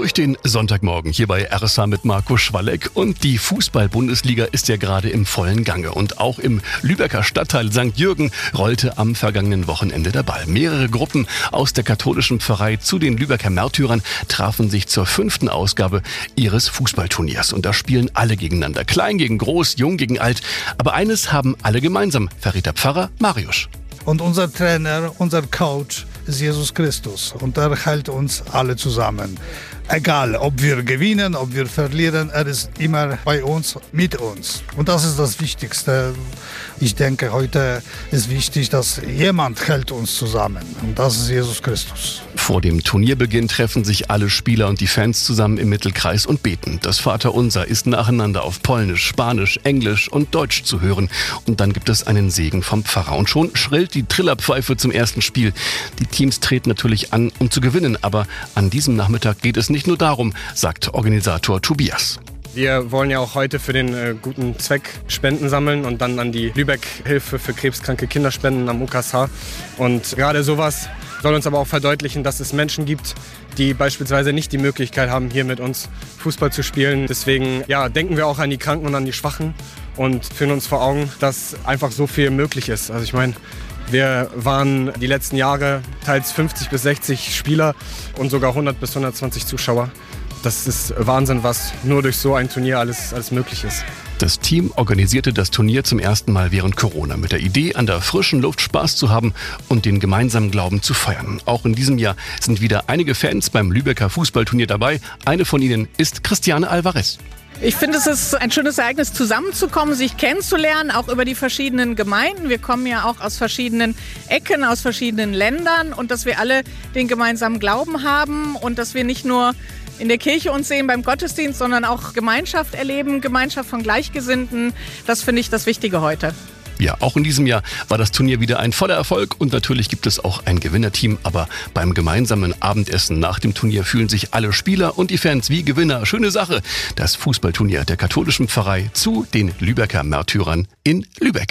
durch den Sonntagmorgen hier bei RSH mit Marco Schwalleck. Und die Fußball-Bundesliga ist ja gerade im vollen Gange. Und auch im Lübecker Stadtteil St. Jürgen rollte am vergangenen Wochenende der Ball. Mehrere Gruppen aus der katholischen Pfarrei zu den Lübecker Märtyrern trafen sich zur 5. Ausgabe ihres Fußballturniers. Und da spielen alle gegeneinander. Klein gegen groß, jung gegen alt. Aber eines haben alle gemeinsam, verrät der Pfarrer Mariusz. Und unser Trainer, unser Coach ist Jesus Christus. Und er hält uns alle zusammen. Egal, ob wir gewinnen, ob wir verlieren, er ist immer bei uns, mit uns. Und das ist das Wichtigste. Ich denke, heute ist wichtig, dass jemand hält uns zusammen. Und das ist Jesus Christus. Vor dem Turnierbeginn treffen sich alle Spieler und die Fans zusammen im Mittelkreis und beten. Das Vaterunser ist nacheinander auf Polnisch, Spanisch, Englisch und Deutsch zu hören. Und dann gibt es einen Segen vom Pfarrer. Und schon schrillt die Trillerpfeife zum ersten Spiel. Die Teams treten natürlich an, um zu gewinnen. Aber an diesem Nachmittag geht es nicht nur darum, sagt Organisator Tobias. Wir wollen ja auch heute für den guten Zweck Spenden sammeln und dann an die Lübeck-Hilfe für krebskranke Kinder spenden am UKSH. Und gerade sowas soll uns aber auch verdeutlichen, dass es Menschen gibt, die beispielsweise nicht die Möglichkeit haben, hier mit uns Fußball zu spielen. Deswegen denken wir auch an die Kranken und an die Schwachen und führen uns vor Augen, dass einfach so viel möglich ist. Also ich meine, wir waren die letzten Jahre teils 50 bis 60 Spieler und sogar 100 bis 120 Zuschauer. Das ist Wahnsinn, was nur durch so ein Turnier alles möglich ist. Das Team organisierte das Turnier zum ersten Mal während Corona mit der Idee, an der frischen Luft Spaß zu haben und den gemeinsamen Glauben zu feiern. Auch in diesem Jahr sind wieder einige Fans beim Lübecker Fußballturnier dabei. Eine von ihnen ist Christiane Alvarez. Ich finde, es ist ein schönes Ereignis, zusammenzukommen, sich kennenzulernen, auch über die verschiedenen Gemeinden. Wir kommen ja auch aus verschiedenen Ecken, aus verschiedenen Ländern und dass wir alle den gemeinsamen Glauben haben und dass wir nicht nur in der Kirche uns sehen beim Gottesdienst, sondern auch Gemeinschaft erleben, Gemeinschaft von Gleichgesinnten. Das finde ich das Wichtige heute. Ja, auch in diesem Jahr war das Turnier wieder ein voller Erfolg und natürlich gibt es auch ein Gewinnerteam, aber beim gemeinsamen Abendessen nach dem Turnier fühlen sich alle Spieler und die Fans wie Gewinner. Schöne Sache, das Fußballturnier der katholischen Pfarrei zu den Lübecker Märtyrern in Lübeck.